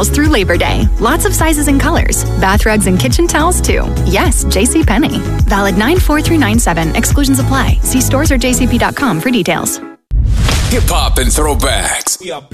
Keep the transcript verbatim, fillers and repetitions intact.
towels through Labor Day. Lots of sizes and colors. Bath rugs and kitchen towels, too. Yes, JCPenney. Valid nine four through nine seven. Exclusions apply. See stores or j c p dot com for details. Hip hop and throwbacks.